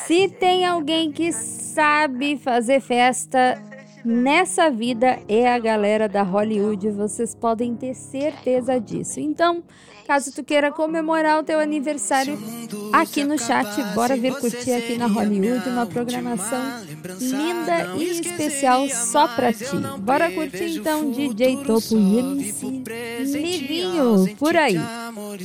Se tem alguém que sabe fazer festa nessa vida, é a galera da Hollywood, vocês podem ter certeza disso. Então, caso tu queira comemorar o teu aniversário aqui no chat, bora vir curtir aqui na Hollywood uma programação linda e especial só pra ti. Bora curtir então DJ Topo e MC Livinho por aí.